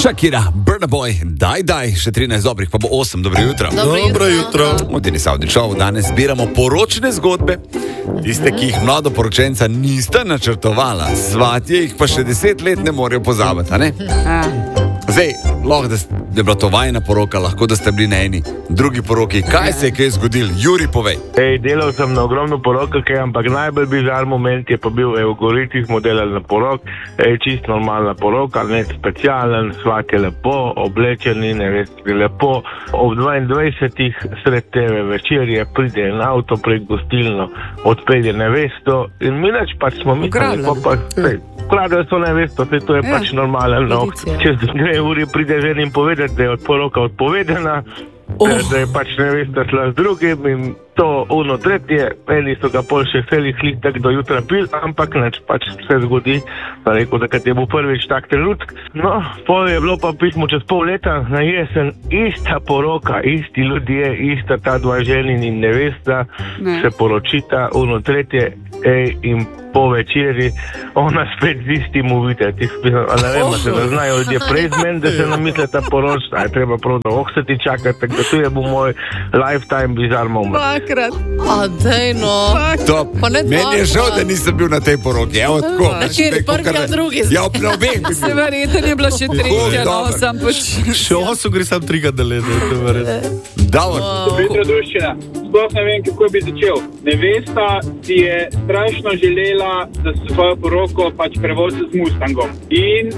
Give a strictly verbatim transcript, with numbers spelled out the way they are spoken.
Shakira, Burna Boy, daj, daj, še trinajst dobrih, pa bo osem, dobro jutro. Dobro Dobro jutro. V Dini Saudi Show danes zbiramo poročne zgodbe, tiste, ki jih mladoporočenca nista načrtovala, svatje jih pa še deset let ne morejo pozabiti, a ne? Zdaj, lahko da je bila to vajna poroka, lahko da ste bili na eni drugi poroki. Kaj se je kaj zgodil? Juri, povej. Ej, delal sem na ogromno porokah, ampak najbolj bizar moment je pa bil algoritm modela na porok. Ej, čist normalna poroka, ne specialen, svat je lepo, oblečeni, ne veš, lepo. Ob dvaindvajsetih sred te ve večerje pride en avto pred gostilno, odpelje nevesto in mi neč pač smo mislili, pa pa sej, ukradali so nevesto, sej to je pač normalen, no. Čez dve uri pride žen in povedati, da je od poroka odpovedena, oh. da je pač nevesta šla z drugim in to ono tretje, eni so ga pol še vseli hlik tak do jutra pil, ampak neč pač se zgodi, da rekel, da kad je bil prvič tak trenutk. No, pol je bilo pa pismo čez pol leta, na jesen, ista poroka, isti ljudje, ista ta dva ženin in nevesta, ne. Se poročita, ono tretje, ej, in po večeri, ona spet z istim uvite, a ne vem, se da znajo ljudje prej z men, da se namisle ta poročna, je treba prav da oh se ti čakati, tako da tu je bo moj lifetime bizar moment. Pakrat. A dej no. Top. Meni je žal, da nisem bil na tej poroki, evo tako. Kateri prvi, a drugi? Ja, na obeh bi bil. Se verjetno je bila še tretja, no, sam pač. Še oso gre sam trikrat deleti, to je verjetno. Davor. Dobro, druščina. Sploh ne vem, kako bi začel. Nevesta si je strašno želela za svojo poroko pač prevoziti z Mustangom. In